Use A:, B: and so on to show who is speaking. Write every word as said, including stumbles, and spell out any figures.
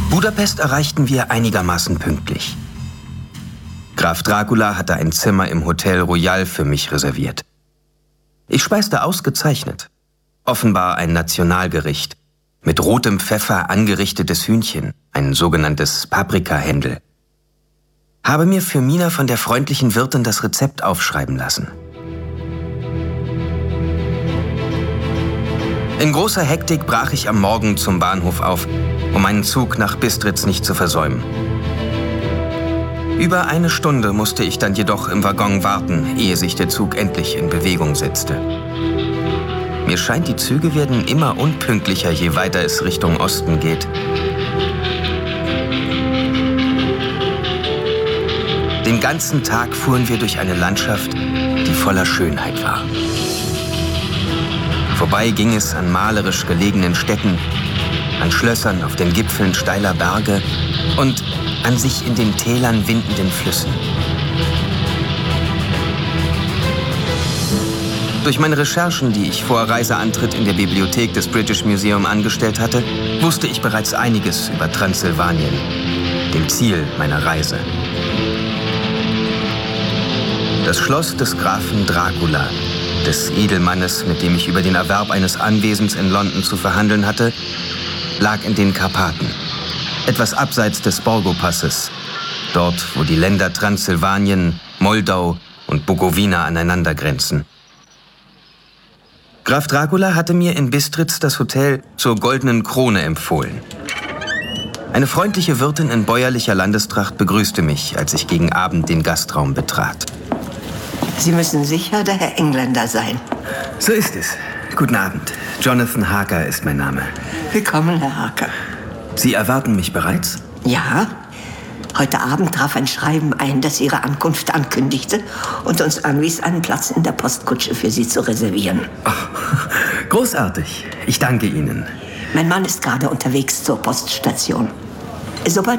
A: Budapest erreichten wir einigermaßen pünktlich. Graf Dracula hatte ein Zimmer im Hotel Royal für mich reserviert. Ich speiste ausgezeichnet. Offenbar ein Nationalgericht. Mit rotem Pfeffer angerichtetes Hühnchen, ein sogenanntes Paprikahändel. Habe mir für Mina von der freundlichen Wirtin das Rezept aufschreiben lassen. In großer Hektik brach ich am Morgen zum Bahnhof auf, um meinen Zug nach Bistritz nicht zu versäumen. Über eine Stunde musste ich dann jedoch im Waggon warten, ehe sich der Zug endlich in Bewegung setzte. Mir scheint, die Züge werden immer unpünktlicher, je weiter es Richtung Osten geht. Den ganzen Tag fuhren wir durch eine Landschaft, die voller Schönheit war. Vorbei ging es an malerisch gelegenen Städten, an Schlössern auf den Gipfeln steiler Berge und an sich in den Tälern windenden Flüssen. Durch meine Recherchen, die ich vor Reiseantritt in der Bibliothek des British Museum angestellt hatte, wusste ich bereits einiges über Transsilvanien, dem Ziel meiner Reise. Das Schloss des Grafen Dracula, des Edelmannes, mit dem ich über den Erwerb eines Anwesens in London zu verhandeln hatte, lag in den Karpaten, etwas abseits des Borgo-Passes, dort, wo die Länder Transsilvanien, Moldau und Bukowina aneinander grenzen. Graf Dracula hatte mir in Bistritz das Hotel zur Goldenen Krone empfohlen. Eine freundliche Wirtin in bäuerlicher Landestracht begrüßte mich, als ich gegen Abend den Gastraum betrat.
B: Sie müssen sicher der Herr Engländer sein.
A: So ist es. Guten Abend. Jonathan Harker ist mein Name.
B: Willkommen, Herr Harker.
A: Sie erwarten mich bereits?
B: Ja. Heute Abend traf ein Schreiben ein, das Ihre Ankunft ankündigte und uns anwies, einen Platz in der Postkutsche für Sie zu reservieren.
A: Oh, großartig. Ich danke Ihnen.
B: Mein Mann ist gerade unterwegs zur Poststation. Sobald